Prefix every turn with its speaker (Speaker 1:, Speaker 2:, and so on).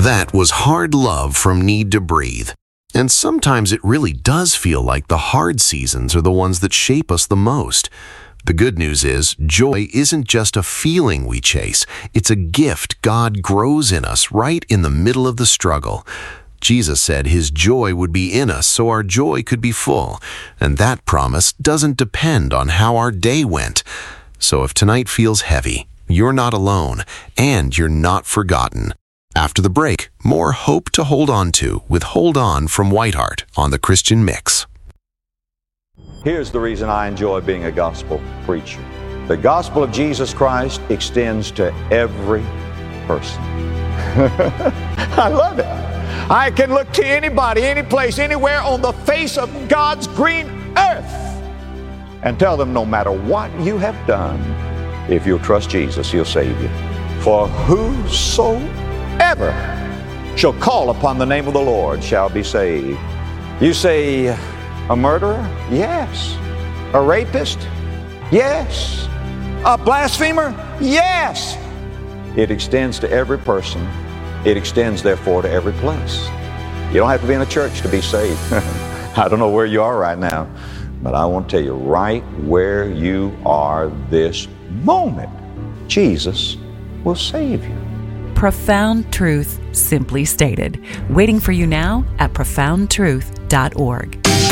Speaker 1: That was Hard Love from Need to Breathe. And sometimes it really does feel like the hard seasons are the ones that shape us the most. The good news is, joy isn't just a feeling we chase. It's a gift God grows in us right in the middle of the struggle. Jesus said His joy would be in us so our joy could be full. And that promise doesn't depend on how our day went. So if tonight feels heavy, you're not alone, and you're not forgotten. After the break, more hope to hold on to with Hold On from Whiteheart on the Christian Mix.
Speaker 2: Here's the reason I enjoy being a gospel preacher. The gospel of Jesus Christ extends to every person. I love it. I can look to anybody, any place, anywhere on the face of God's green earth and tell them no matter what you have done, if you'll trust Jesus, He'll save you. For whosoever shall call upon the name of the Lord shall be saved. You say, a murderer? Yes. A rapist? Yes. A blasphemer? Yes. It extends to every person. It extends, therefore, to every place. You don't have to be in a church to be saved. I don't know where you are right now, but I want to tell you, right where you are this moment, Jesus will save you.
Speaker 3: Profound truth simply stated. Waiting for you now at profoundtruth.org.